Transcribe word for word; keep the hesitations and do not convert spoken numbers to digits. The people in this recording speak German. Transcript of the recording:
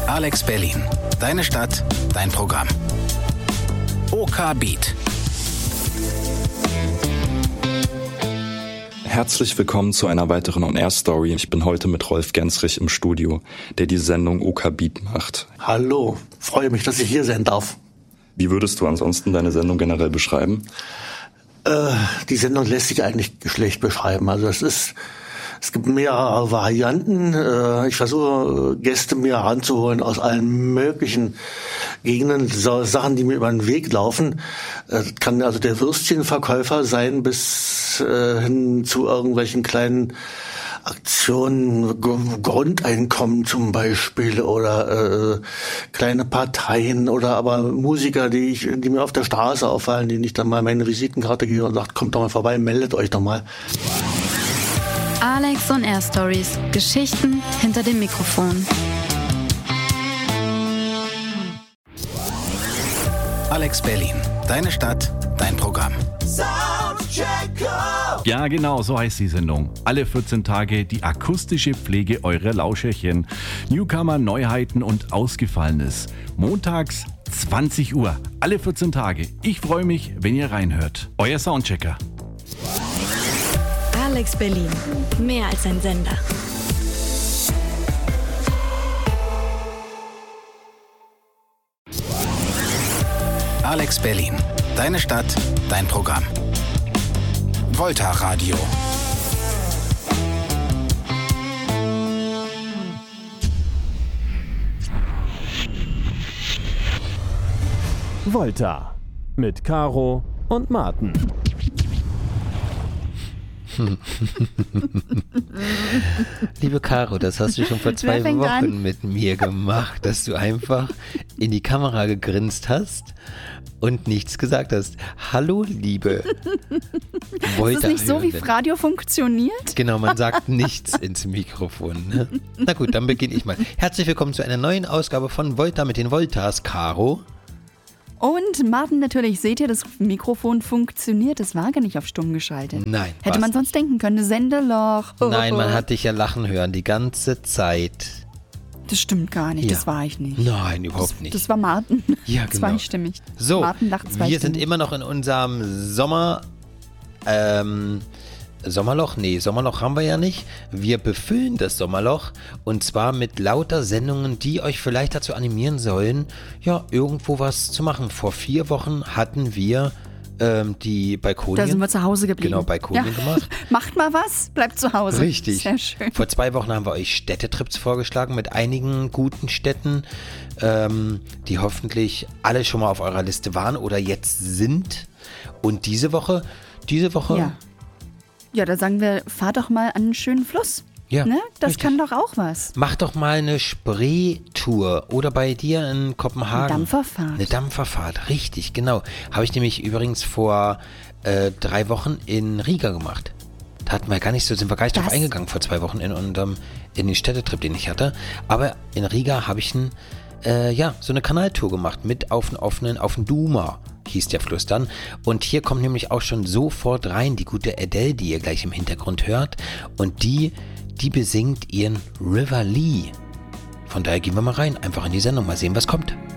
Alex Berlin. Deine Stadt, dein Programm. OK Beat. Herzlich willkommen zu einer weiteren On-Air-Story. Ich bin heute mit Rolf Gensrich im Studio, der die Sendung OK Beat macht. Hallo, freue mich, dass ich hier sein darf. Wie würdest du ansonsten deine Sendung generell beschreiben? Äh, die Sendung lässt sich eigentlich schlecht beschreiben. Also es ist, es gibt mehrere Varianten. Äh, ich versuche Gäste mir ranzuholen aus allen möglichen Gegenden, so Sachen, die mir über den Weg laufen. Äh, kann also der Würstchenverkäufer sein bis äh, hin zu irgendwelchen kleinen Aktionen, G- Grundeinkommen zum Beispiel oder äh, kleine Parteien oder aber Musiker, die ich, die mir auf der Straße auffallen, denen ich dann mal meine Visitenkarte gebe und sage, kommt doch mal vorbei, meldet euch doch mal. Alex on Air Stories. Geschichten hinter dem Mikrofon. Alex Berlin. Deine Stadt, dein Programm. Ja, genau, so heißt die Sendung. Alle vierzehn Tage die akustische Pflege eurer Lauscherchen. Newcomer, Neuheiten und Ausgefallenes. Montags zwanzig Uhr. Alle vierzehn Tage. Ich freue mich, wenn ihr reinhört. Euer Soundchecker. Alex Berlin. Mehr als ein Sender. Alex Berlin. Deine Stadt, dein Programm. Volta Radio. Volta mit Caro und Martin. Liebe Caro, das hast du schon vor zwei Wochen an? mit mir gemacht, dass du einfach in die Kamera gegrinst hast und nichts gesagt hast. Hallo, liebe Volta. Ist das nicht so, wie Radio funktioniert? Genau, man sagt nichts ins Mikrofon. Ne? Na gut, dann beginne ich mal. Herzlich willkommen zu einer neuen Ausgabe von Volta mit den Voltas, Caro. Und Martin, natürlich seht ihr, das Mikrofon funktioniert. Es war gar nicht auf stumm geschaltet. Nein. Hätte man sonst denken können, Sendeloch. Nein, man hat dich ja lachen hören die ganze Zeit. Das stimmt gar nicht, Ja. das war ich nicht. Nein, überhaupt das, nicht. Das war Martin. Ja, genau. Zweistimmig. So, Martin lacht zweistimmig. wir sind immer noch in unserem Sommer... Ähm... Sommerloch? Nee, Sommerloch haben wir ja nicht. Wir befüllen das Sommerloch und zwar mit lauter Sendungen, die euch vielleicht dazu animieren sollen, ja, irgendwo was zu machen. Vor vier Wochen hatten wir ähm, die Balkonien. Da sind wir zu Hause geblieben. Genau, Balkonien ja. gemacht. Macht mal was, bleibt zu Hause. Richtig. Sehr schön. Vor zwei Wochen haben wir euch Städtetrips vorgeschlagen mit einigen guten Städten, ähm, die hoffentlich alle schon mal auf eurer Liste waren oder jetzt sind. Und diese Woche, diese Woche... Ja. Ja, da sagen wir, fahr doch mal an einen schönen Fluss. Ja, ne? Das richtig. kann doch auch was. Mach doch mal eine Spree-Tour oder bei dir in Kopenhagen. Eine Dampferfahrt. Eine Dampferfahrt, richtig, genau. Habe ich nämlich übrigens vor äh, drei Wochen in Riga gemacht. Da hatten wir gar nicht so, sind wir gar nicht drauf eingegangen vor zwei Wochen in unserem, in den Städtetrip, den ich hatte. Aber in Riga habe ich ein, äh, ja, so eine Kanaltour gemacht mit auf den offenen, auf den Duma. Hieß der Fluss dann. Und hier kommt nämlich auch schon sofort rein die gute Adele, die ihr gleich im Hintergrund hört. Und die, die besingt ihren River Lee. Von daher gehen wir mal rein, einfach in die Sendung, mal sehen, was kommt.